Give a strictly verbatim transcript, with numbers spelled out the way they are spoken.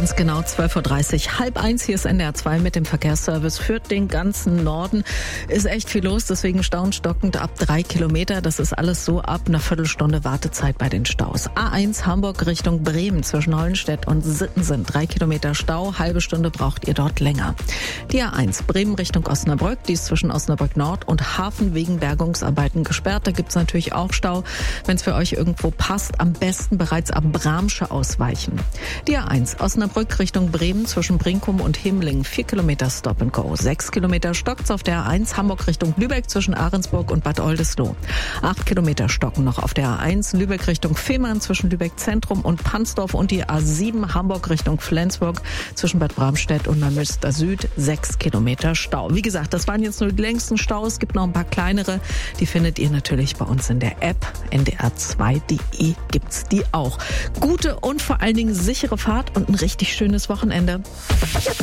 Ganz genau zwölf Uhr dreißig, halb eins, hier ist N D R zwei mit dem Verkehrsservice für den ganzen Norden. Ist echt viel los, deswegen staunstockend ab drei Kilometer. Das ist alles so ab einer Viertelstunde Wartezeit bei den Staus. A eins Hamburg Richtung Bremen zwischen Hollenstedt und Sittensen. Drei Kilometer Stau, halbe Stunde braucht ihr dort länger. Die A eins Bremen Richtung Osnabrück, die ist zwischen Osnabrück Nord und Hafen wegen Bergungsarbeiten gesperrt. Da gibt's natürlich auch Stau. Wenn es für euch irgendwo passt, am besten bereits ab Bramsche ausweichen. Die A eins Osnabrück Richtung Bremen zwischen Brinkum und Himmling. Vier Kilometer Stop and Go. Sechs Kilometer stockt's auf der A eins Hamburg Richtung Lübeck zwischen Ahrensburg und Bad Oldesloe. Acht Kilometer stocken noch auf der A eins Lübeck Richtung Fehmarn zwischen Lübeck Zentrum und Pansdorf und die A sieben Hamburg Richtung Flensburg zwischen Bad Bramstedt und Neumünster Süd. Sechs Kilometer Stau. Wie gesagt, das waren jetzt nur die längsten Staus. Es gibt noch ein paar kleinere. Die findet ihr natürlich bei uns in der App. N D R zwei punkt de gibt's die auch. Gute und vor allen Dingen sichere Fahrt und ein richtig schönes Wochenende.